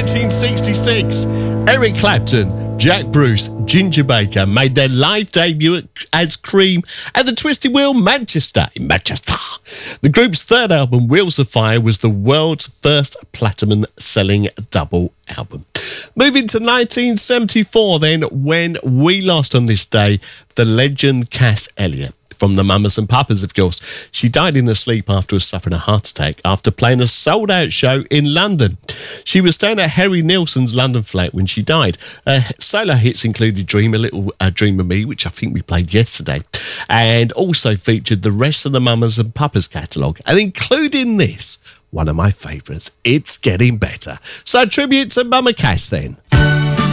1966, Eric Clapton, Jack Bruce, Ginger Baker made their live debut as Cream at the Twisted Wheel Manchester in Manchester. The group's third album, Wheels of Fire, was the world's first platinum-selling double album. Moving to 1974 then, when we lost on this day the legend Cass Elliot. From the Mamas and Papas, of course. She died in her sleep after suffering a heart attack after playing a sold-out show in London. She was staying at Harry Nilsson's London flat when she died. Solo hits included Dream, A Little Dream of Me, which I think we played yesterday, and also featured the rest of the Mamas and Papas catalogue, and including this, one of my favourites, It's Getting Better. So a tribute to Mama Cass then.